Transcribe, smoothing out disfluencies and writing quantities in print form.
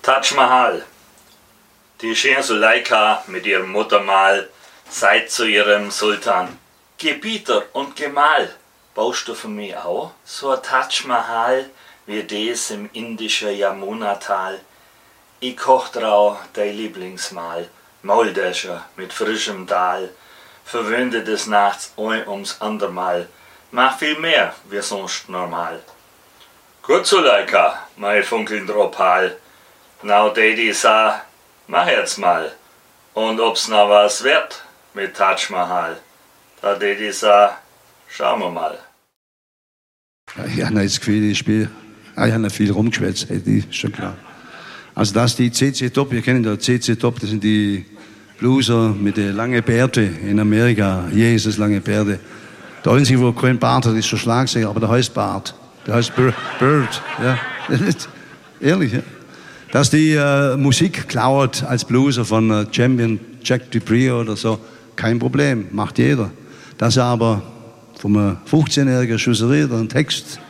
Taj Mahal. Die Schein Suleika mit ihrem Muttermal sagt zu ihrem Sultan: Gebieter und Gemahl, baust du für mich auch so ein Taj Mahal wie des im indischen Yamuna-Tal? Ich koch drau dein Lieblingsmahl, Mauldäscher mit frischem Dahl, verwende des Nachts ein ums andermal, mach viel mehr wie sonst normal. Gut, Suleika, mein funkelnd Opal, now Daddy sah, mach jetzt mal, und ob's noch was wird mit Taj Mahal, da Daddy sah, schauen wir mal. Ich habe das Gefühl, ich habe noch viel rumgeschwätzt, das ist schon klar. Also das ist die CC Top, wir kennen da CC Top, das sind die Blueser mit den langen Bärte in Amerika, Jesus lange Bärte. Der einzige, wo kein Bart hat, ist schon Schlagsänger, aber der heißt Bart. Der heißt Bird, ja. Ehrlich, ja. Dass die Musik klaut als Blueser von Champion Jack Dupree oder so, kein Problem, macht jeder. Dass er aber vom 15-jährigen Schusserierer einen Text